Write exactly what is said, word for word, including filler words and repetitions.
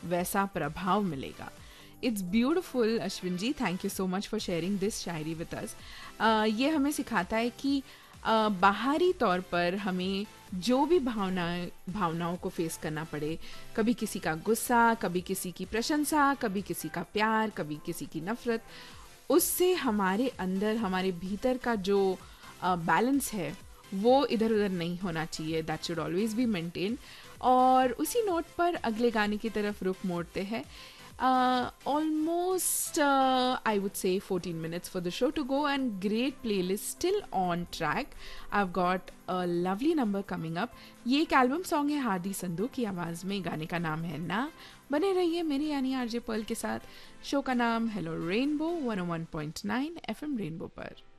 वैसा प्रभाव मिलेगा। It's beautiful Ashwin ji, thank you so much for sharing this Shayari with us. ये हमें सिखाता है कि uh, बाहरी तौर पर हमें जो भी भावनाएं भावनाओं को फेस करना पड़े, कभी किसी का गुस्सा, कभी किसी की प्रशंसा, कभी किसी का प्यार, कभी किसी की नफरत, उससे हमारे अंदर हमारे भीतर का जो बैलेंस uh, है वो इधर उधर नहीं होना चाहिए। That should always be maintain. और उसी नोट पर अगले गाने की तरफ रुख मोड़ते हैं। Uh, almost, uh, I would say, fourteen minutes for the show to go, and great playlist still on track. I've got a lovely number coming up. ये एक एल्बम सॉन्ग है हार्दी संधू की आवाज़ में, गाने का नाम है ना। बने रहिए मेरी यानी आरजे पर्ल के साथ। शो का नाम हेलो रेनबो वन ओ one point nine FM rainbow पर।